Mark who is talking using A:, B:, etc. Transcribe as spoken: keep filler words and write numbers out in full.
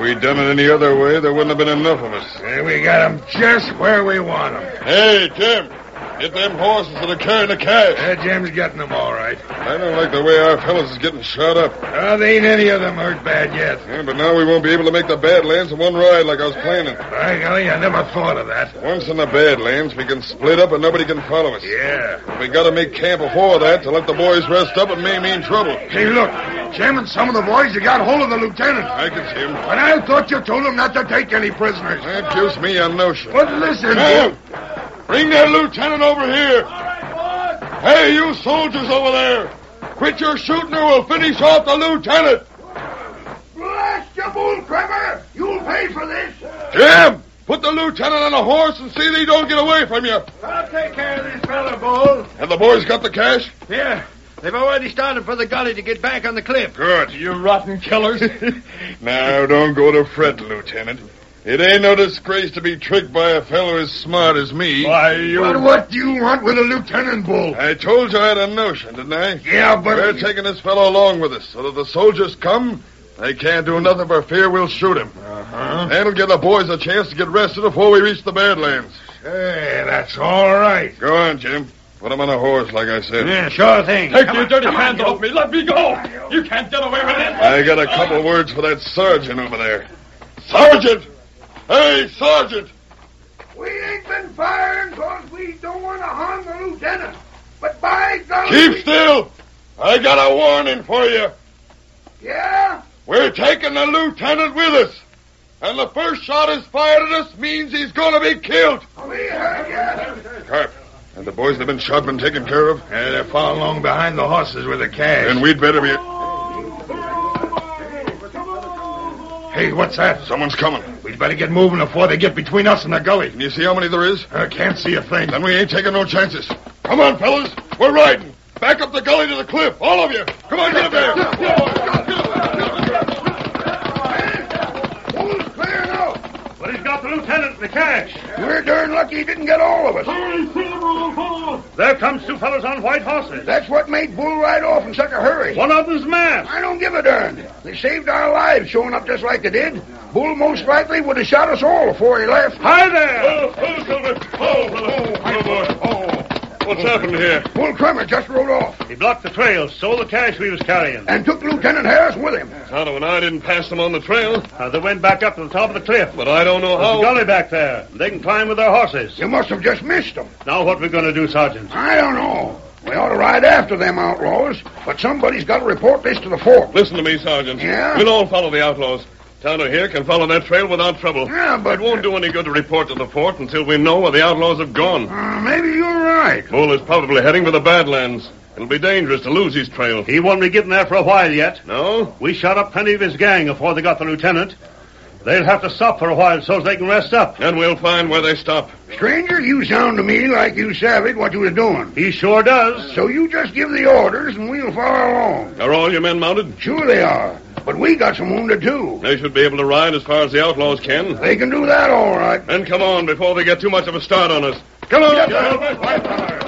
A: we'd done it any other way, there wouldn't have been enough of us.
B: Hey, we got them just where we want them.
A: Hey, Jim, get them horses that are carrying the cash.
B: Yeah, Jim's getting them all right.
A: I don't like the way our fellows is getting shot up.
B: Uh, there ain't any of them hurt bad yet.
A: Yeah, but now we won't be able to make the Badlands in one ride like I was planning.
B: By golly, I never thought of that.
A: Once in the Badlands, we can split up and nobody can follow us.
B: Yeah.
A: But we got to make camp before that to let the boys rest up. It may mean trouble.
B: Hey, look. Jim and some of the boys, you got hold of the lieutenant.
A: I can see him.
B: But I thought you told him not to take any prisoners.
A: That gives me a notion.
B: But listen,
A: Jim, bring that lieutenant over here. Hey, you soldiers over there. Quit your shooting or we'll finish off the lieutenant.
B: Blast you, Bull Crummer. You'll pay for this.
A: Jim, put the lieutenant on a horse and see that he don't get away from you.
B: I'll take care of this fella, Bull.
A: Have the boys got the cash?
B: Yeah. They've already started for the gully to get back on the cliff.
A: Good.
B: You rotten killers.
A: Now, don't go to fretting, Lieutenant. It ain't no disgrace to be tricked by a fellow as smart as me.
B: Why, you... But what do you want with a lieutenant, Bull?
A: I told you I had a notion, didn't I?
B: Yeah, but...
A: We're taking this fellow along with us, so that the soldiers come, they can't do nothing for fear we'll shoot him.
B: Uh-huh.
A: That'll give the boys a chance to get rested before we reach the Badlands.
B: Hey, that's all right.
A: Go on, Jim. Put him on a horse, like I said.
B: Yeah, sure thing.
C: Take
B: come
C: your
B: on,
C: dirty
B: come
C: hands
B: on,
C: off me. Let me go. You can't get away with it.
A: I got a couple words for that sergeant over there. Sergeant! Hey, Sergeant!
B: We ain't been firing because we don't want to harm the lieutenant. But by golly...
A: Keep still! I got a warning for you.
B: Yeah?
A: We're taking the lieutenant with us. And the first shot is fired at us means he's going to be killed.
B: We heard you.
A: Carp, have the boys that have been shot been taken care of?
B: Yeah, they're far along behind the horses with the cash.
A: Then we'd better be...
B: Hey, what's that?
A: Someone's coming.
B: We'd better get moving before they get between us and the gully.
A: Can you see how many there is?
B: I can't see a thing.
A: Then we ain't taking no chances. Come on, fellas. We're riding. Back up the gully to the cliff. All of you. Come on, get up there.
B: Who's clear now?
C: But he's got the lieutenant and the cash.
B: We're darn lucky he didn't get all of us.
C: There comes two fellows on white horses.
B: That's what made Bull ride off in such a hurry.
C: One of them's masked.
B: I don't give a darn. They saved our lives showing up just like they did. Bull most likely would have shot us all before he left.
C: Hi there.
A: Oh, oh, Silver. Oh, hello. Hello, boy. Oh. What's happened here?
B: Bull Crummer just rode off
C: He blocked the trail, stole the cash we was carrying.
B: and took Lieutenant Harris with him.
A: Tonto and I didn't pass them on the trail,
C: Uh, they went back up to the top of the cliff.
A: but I don't know
C: There's a
A: how.
C: gully back there. They can climb with their horses.
B: You must have just missed them.
C: Now what we going to do, Sergeant?
B: I don't know. We ought to ride after them outlaws, but somebody's got to report this to the fort.
A: Listen to me, Sergeant.
B: Yeah?
A: We'll all follow the outlaws. Tonto here can follow that trail without trouble.
B: Yeah, but...
A: It won't do any good to report to the fort until we know where the outlaws have gone.
B: Uh, maybe you're right.
A: Bull is probably heading for the Badlands. It'll be dangerous to lose his trail.
C: He won't be getting there for a while yet.
A: No?
C: We shot up plenty of his gang before they got the lieutenant. They'll have to stop for a while so they can rest up.
A: And we'll find where they stop.
B: Stranger, you sound to me like you savvied what you was doing.
C: He sure does.
B: So you just give the orders and we'll follow along.
A: Are all your men mounted?
B: Sure they are. But we got some wounded, too.
A: They should be able to ride as far as the outlaws can.
B: They can do that all right.
A: Then come on before they get too much of a start on us. Come on!
B: Yes, sir.